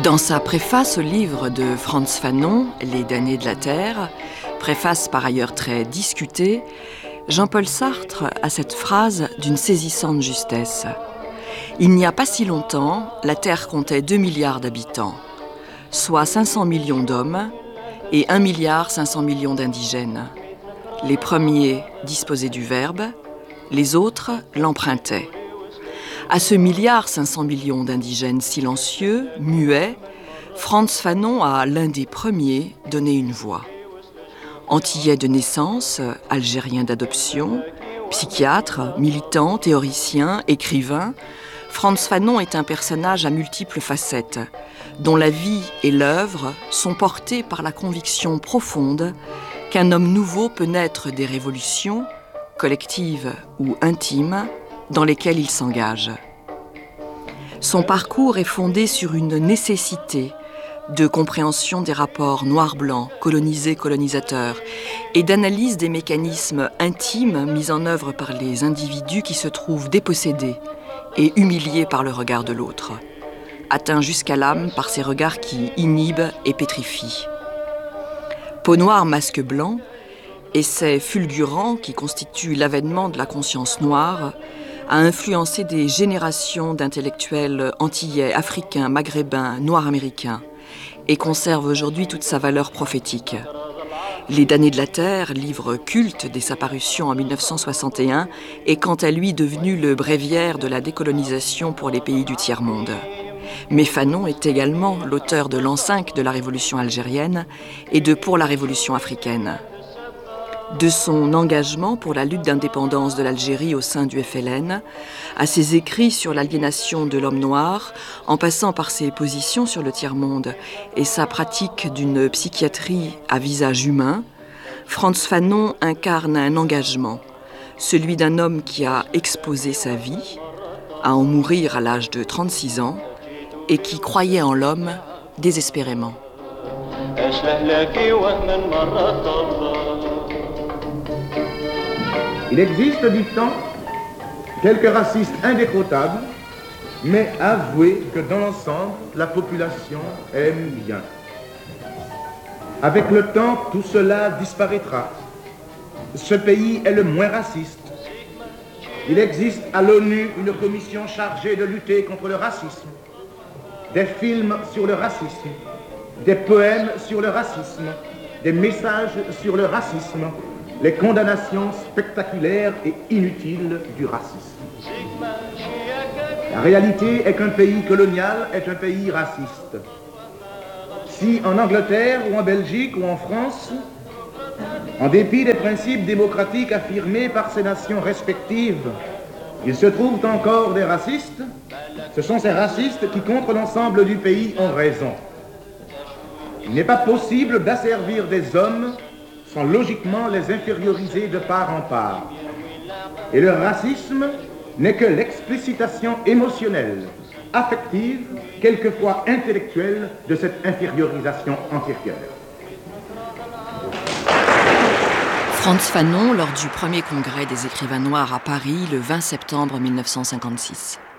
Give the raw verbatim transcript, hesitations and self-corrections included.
Dans sa préface au livre de Frantz Fanon, Les damnés de la terre, préface par ailleurs très discutée, Jean-Paul Sartre a cette phrase d'une saisissante justesse. Il n'y a pas si longtemps, la Terre comptait deux milliards d'habitants, soit cinq cents millions d'hommes et un milliard cinq cents millions d'indigènes. Les premiers disposaient du verbe, les autres l'empruntaient. À ce milliard cinq cents millions d'indigènes silencieux, muets, Frantz Fanon a, l'un des premiers, donné une voix. Antillais de naissance, algérien d'adoption, psychiatre, militant, théoricien, écrivain, Frantz Fanon est un personnage à multiples facettes, dont la vie et l'œuvre sont portées par la conviction profonde qu'un homme nouveau peut naître des révolutions, collectives ou intimes, dans lesquelles il s'engage. Son parcours est fondé sur une nécessité de compréhension des rapports noir-blanc, colonisé-colonisateur, et d'analyse des mécanismes intimes mis en œuvre par les individus qui se trouvent dépossédés et humiliés par le regard de l'autre, atteints jusqu'à l'âme par ces regards qui inhibent et pétrifient. Peau noire, masque blanc, essai fulgurant qui constitue l'avènement de la conscience noire, a influencé des générations d'intellectuels antillais, africains, maghrébins, noirs américains, et conserve aujourd'hui toute sa valeur prophétique. Les damnés de la terre, livre culte dès sa parution en mille neuf cent soixante et un, est quant à lui devenu le bréviaire de la décolonisation pour les pays du tiers-monde. Mais Fanon est également l'auteur de l'an cinq de la Révolution algérienne et de Pour la Révolution africaine. De son engagement pour la lutte d'indépendance de l'Algérie au sein du F L N, à ses écrits sur l'aliénation de l'homme noir, en passant par ses positions sur le tiers-monde et sa pratique d'une psychiatrie à visage humain, Frantz Fanon incarne un engagement, celui d'un homme qui a exposé sa vie, à en mourir à l'âge de trente-six ans, et qui croyait en l'homme désespérément. Il existe, dit-on, quelques racistes indécrottables, mais avouez que dans l'ensemble, la population aime bien. Avec le temps, tout cela disparaîtra. Ce pays est le moins raciste. Il existe à l'ONU une commission chargée de lutter contre le racisme. Des films sur le racisme, des poèmes sur le racisme, des messages sur le racisme, les condamnations spectaculaires et inutiles du racisme. La réalité est qu'un pays colonial est un pays raciste. Si en Angleterre ou en Belgique ou en France, en dépit des principes démocratiques affirmés par ces nations respectives, il se trouve encore des racistes, ce sont ces racistes qui, contre l'ensemble du pays, ont raison. Il n'est pas possible d'asservir des hommes sans logiquement les inférioriser de part en part. Et le racisme n'est que l'explicitation émotionnelle, affective, quelquefois intellectuelle, de cette infériorisation antérieure. Frantz Fanon lors du premier congrès des écrivains noirs à Paris le vingt septembre mille neuf cent cinquante-six.